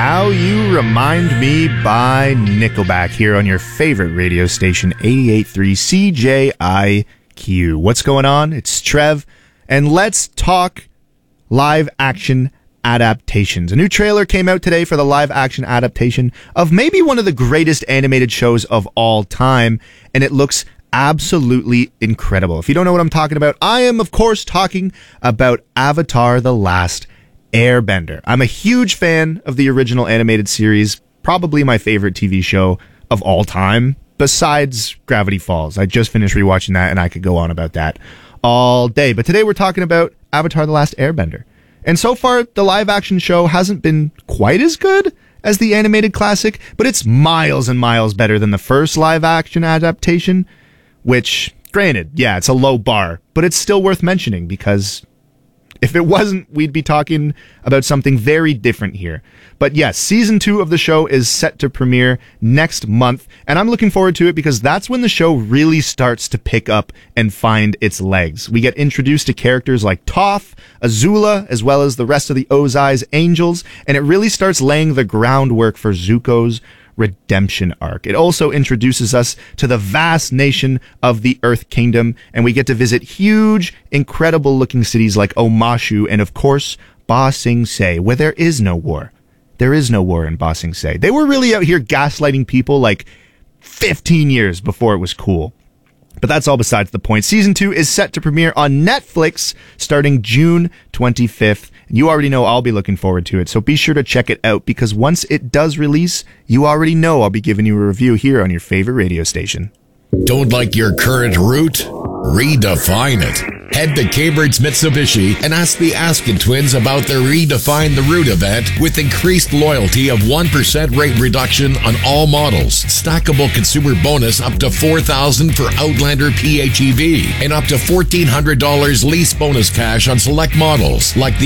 How You Remind Me by Nickelback here on your favorite radio station, 88.3 CJIQ. What's going on? It's Trev, and let's talk live action adaptations. A new trailer came out today for the live action adaptation of maybe one of the greatest animated shows of all time, and it looks absolutely incredible. If you don't know what I'm talking about, I am, of course, talking about Avatar: The Last Airbender. I'm a huge fan of the original animated series, probably my favorite TV show of all time, besides Gravity Falls. I just finished rewatching that, and I could go on about that all day. But today we're talking about Avatar: The Last Airbender. And so far, the live-action show hasn't been quite as good as the animated classic, but it's miles and miles better than the first live-action adaptation, which, granted, yeah, it's a low bar, but it's still worth mentioning because if it wasn't, we'd be talking about something very different here. But yes, season 2 of the show is set to premiere next month, and I'm looking forward to it because that's when the show really starts to pick up and find its legs. We get introduced to characters like Toph, Azula, as well as the rest of the Ozai's angels, and it really starts laying the groundwork for Zuko's redemption arc. It also introduces us to the vast nation of the Earth Kingdom, and we get to visit huge, incredible looking cities like Omashu and, of course, Ba Sing Se, where there is no war. There is no war in Ba Sing Se. They were really out here gaslighting people like 15 years before it was cool. But that's all besides the point. Season 2 is set to premiere on Netflix starting June 25th. You already know I'll be looking forward to it, so be sure to check it out because once it does release, you already know I'll be giving you a review here on your favorite radio station. Don't like your current route? Redefine it. Head to Cambridge Mitsubishi and ask the Askin twins about their Redefine the Route event with increased loyalty of 1% rate reduction on all models, stackable consumer bonus up to $4,000 for Outlander PHEV, and up to $1,400 lease bonus cash on select models like the